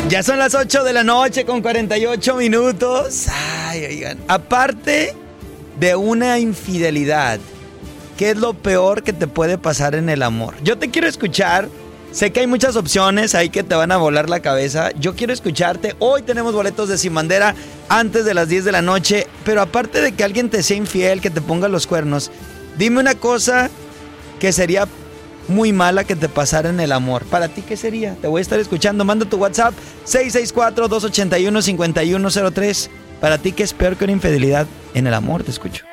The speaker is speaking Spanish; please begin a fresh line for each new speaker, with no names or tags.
Ya son las 8 de la noche con 48 minutos. Ay, oigan. Aparte de una infidelidad, ¿qué es lo peor que te puede pasar en el amor? Yo te quiero escuchar. Sé que hay muchas opciones ahí que te van a volar la cabeza. Yo quiero escucharte. Hoy tenemos boletos de Sin Bandera antes de las 10 de la noche. Pero aparte de que alguien te sea infiel, que te ponga los cuernos, dime una cosa que sería muy mala que te pasara en el amor. ¿Para ti qué sería? Te voy a estar escuchando. Manda tu WhatsApp 664-281-5103. ¿Para ti qué es peor que una infidelidad en el amor? Te escucho.